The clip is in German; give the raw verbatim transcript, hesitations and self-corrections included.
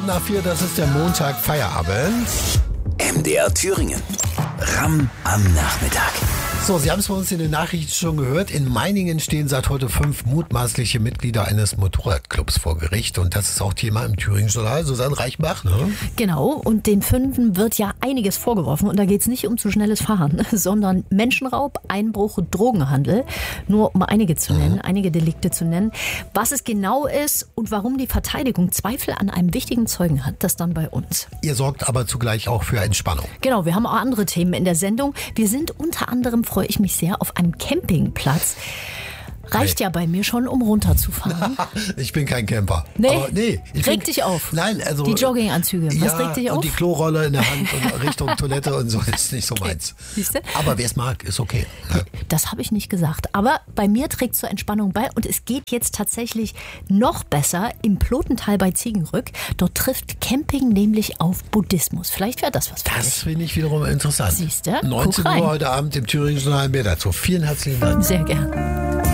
nach vier, das ist der Montag Feierabend. M D R Thüringen. Ramm am Nachmittag. So, Sie haben es bei uns in den Nachrichten schon gehört. In Meiningen stehen seit heute fünf mutmaßliche Mitglieder eines Motorradclubs vor Gericht. Und das ist auch Thema im Thüringen-Journal. Susanne Reichbach, ne? Genau. Und den Fünfen wird ja einiges vorgeworfen. Und da geht es nicht um zu schnelles Fahren, sondern Menschenraub, Einbruch, Drogenhandel. Nur um einige zu nennen, mhm. einige Delikte zu nennen. Was es genau ist und warum die Verteidigung Zweifel an einem wichtigen Zeugen hat, das dann bei uns. Ihr sorgt aber zugleich auch für Entspannung. Genau, wir haben auch andere Themen in der Sendung. Wir sind unter anderem, freue ich mich sehr, auf einem Campingplatz. Reicht nee. ja bei mir schon, um runterzufahren. Ich bin kein Camper. Nee, aber nee ich reg bin, dich auf. Nein, also die Jogginganzüge, was ja, regt dich auf? Und die Klorolle in der Hand und Richtung Toilette und so ist nicht so meins. Siehste? Aber wer es mag, ist okay. Ja. Das habe ich nicht gesagt. Aber bei mir trägt zur Entspannung bei und es geht jetzt tatsächlich noch besser im Plotental bei Ziegenrück. Dort trifft Camping nämlich auf Buddhismus. Vielleicht wäre das was für dich. Das finde ich wiederum interessant. Siehste? neunzehn Guck rein. Uhr heute Abend im Thüringen Journal mehr dazu. Vielen herzlichen Dank. Sehr gern.